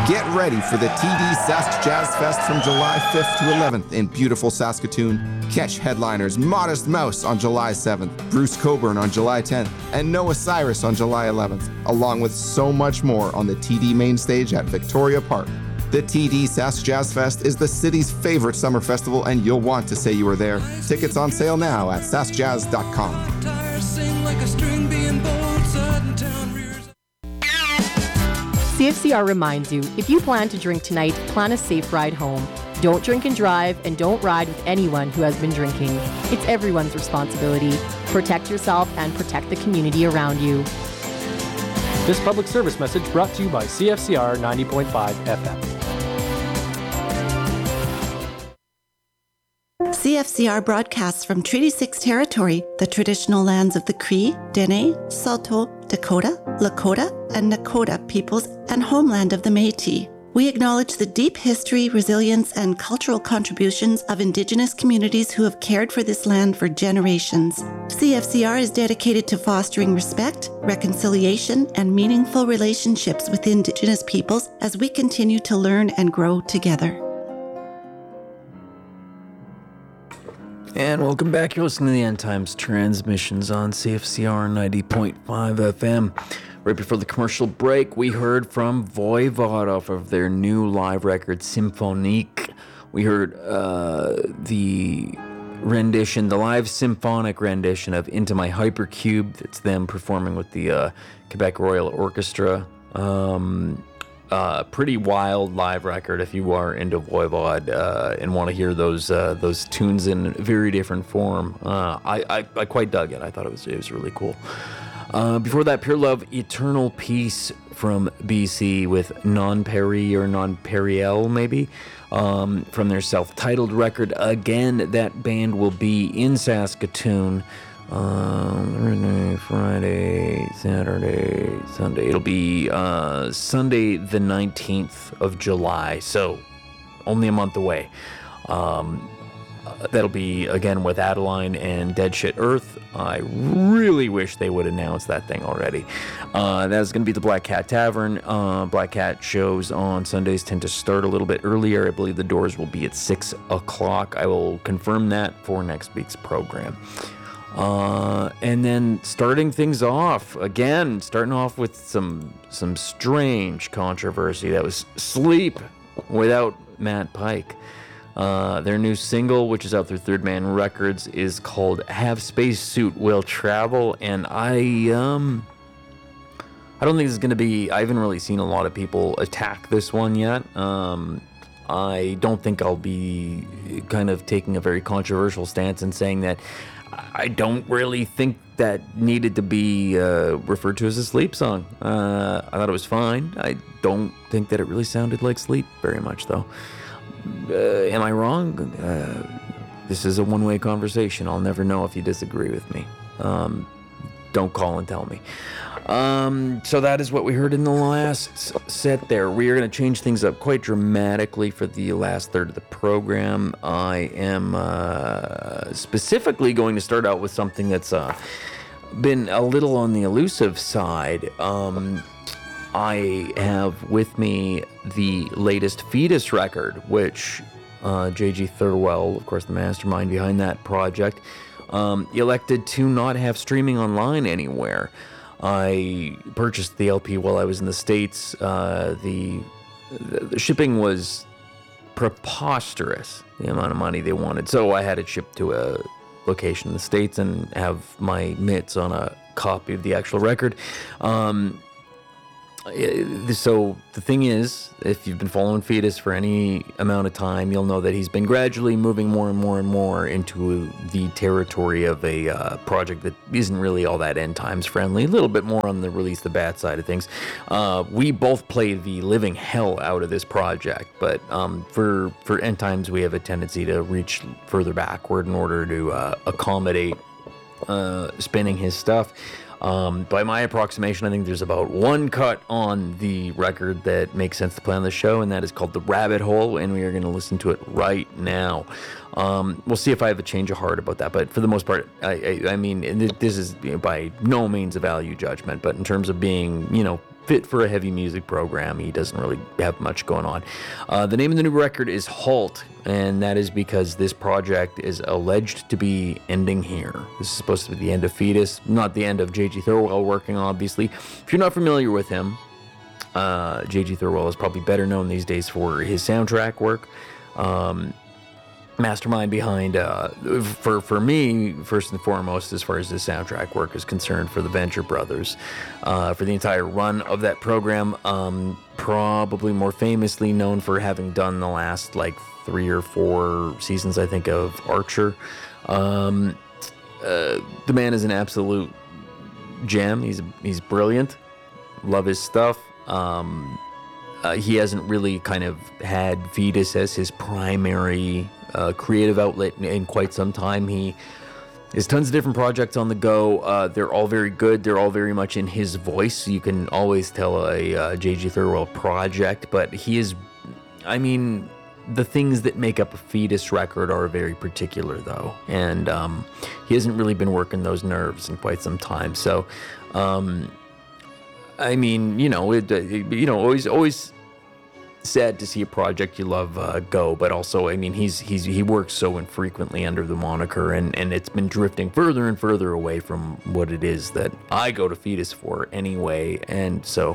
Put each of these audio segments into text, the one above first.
Get ready for the TD Sask Jazz Fest from July 5th to 11th in beautiful Saskatoon. Catch headliners Modest Mouse on July 7th, Bruce Coburn on July 10th, and Noah Cyrus on July 11th, along with so much more on the TD main stage at Victoria Park. The TD Sask Jazz Fest is the city's favorite summer festival, and you'll want to say you were there. Tickets on sale now at saskjazz.com. CFCR reminds you, if you plan to drink tonight, plan a safe ride home. Don't drink and drive, and don't ride with anyone who has been drinking. It's everyone's responsibility. Protect yourself and protect the community around you. This public service message brought to you by CFCR 90.5 FM. CFCR broadcasts from Treaty 6 territory, the traditional lands of the Cree, Dene, Saulteaux, Dakota, Lakota, and Nakota peoples, and homeland of the Métis. We acknowledge the deep history, resilience, and cultural contributions of Indigenous communities who have cared for this land for generations. CFCR is dedicated to fostering respect, reconciliation, and meaningful relationships with Indigenous peoples as we continue to learn and grow together. And welcome back. You're listening to the End Times transmissions on CFCR 90.5 FM. Right before the commercial break, we heard from Voivod off of their new live record, Symphonique. We heard the live symphonic rendition of Into My Hypercube. It's them performing with the Quebec Royal Orchestra. Pretty wild live record if you are into Voivod and want to hear those tunes in very different form. I quite dug it. I thought it was really cool. Before that, Pure Love, Eternal Peace from BC with Non-Peri or Non-Periel maybe, from their self-titled record. Again, that band will be in Saskatoon Friday, Saturday, Sunday. It'll be Sunday the 19th of July, so only a month away. That'll be, again, with Adeline and Dead Shit Earth. I really wish they would announce that thing already. That's going to be the Black Cat Tavern. Black Cat shows on Sundays tend to start a little bit earlier. I believe the doors will be at 6 o'clock. I will confirm that for next week's program. And then starting off with some strange controversy. That was Sleep without Matt Pike. Their new single, which is out through Third Man Records, is called Have Spacesuit Will Travel, and I don't think this is going to be... I haven't really seen a lot of people attack this one yet. I don't think I'll be kind of taking a very controversial stance and saying that I don't really think that needed to be referred to as a Sleep song. I thought it was fine. I don't think that it really sounded like Sleep very much, though. Am I wrong? This is a one-way conversation. I'll never know if you disagree with me. Don't call and tell me. So that is what we heard in the last set there. We are going to change things up quite dramatically for the last third of the program. I am specifically going to start out with something that's been a little on the elusive side. I have with me the latest Fetus record, which J.G. Thirlwell, of course the mastermind behind that project, elected to not have streaming online anywhere. I purchased the LP while I was in the States. The shipping was preposterous, the amount of money they wanted. So I had it shipped to a location in the States and have my mitts on a copy of the actual record. So the thing is, if you've been following Fetus for any amount of time, you'll know that he's been gradually moving more and more and more into the territory of a project that isn't really all that End Times friendly. A little bit more on the release the bad side of things. We both play the living hell out of this project, but for End Times we have a tendency to reach further backward in order to accommodate spinning his stuff. By my approximation, I think there's about one cut on the record that makes sense to play on the show, and that is called The Rabbit Hole, and we are going to listen to it right now. We'll see if I have a change of heart about that, but for the most part, I mean, this is by no means a value judgment, but in terms of being, fit for a heavy music program. He doesn't really have much going on. The name of the new record is Halt, and that is because this project is alleged to be ending here. This is supposed to be the end of Fetus, not the end of J.G. Thirlwell working, obviously. If you're not familiar with him, J.G. Thirlwell is probably better known these days for his soundtrack work. Mastermind behind, for me, first and foremost, as far as the soundtrack work is concerned, for the Venture Brothers, for the entire run of that program. Probably more famously known for having done the last 3 or 4 seasons, I think, of Archer. The man is an absolute gem. He's brilliant. Love his stuff. He hasn't really kind of had Fetus as his primary creative outlet in quite some time. He has tons of different projects on the go. They're all very good. They're all very much in his voice. You can always tell a J.G. Thirlwell project, but he is, the things that make up a Fetus record are very particular, though, and he hasn't really been working those nerves in quite some time. So, always sad to see a project you love go, but also, he works so infrequently under the moniker, and it's been drifting further and further away from what it is that I go to Fetus for anyway, and so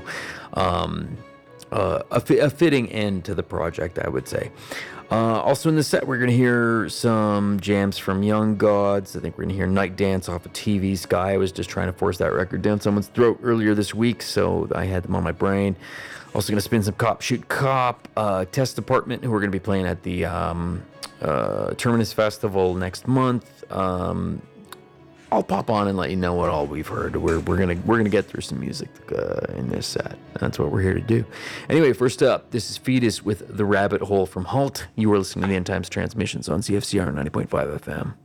a fitting end to the project, I would say. Also in the set, we're going to hear some jams from Young Gods. I think we're going to hear Night Dance off of TV Sky. I was just trying to force that record down someone's throat earlier this week, so I had them on my brain. Also going to spin some Cop Shoot Cop, Test Department, who we're going to be playing at the Terminus Festival next month. I'll pop on and let you know what all we've heard. We're gonna get through some music in this set. That's what we're here to do. Anyway, first up, this is Fetus with The Rabbit Hole from Halt. You are listening to the End Times Transmissions on CFCR 90.5 FM.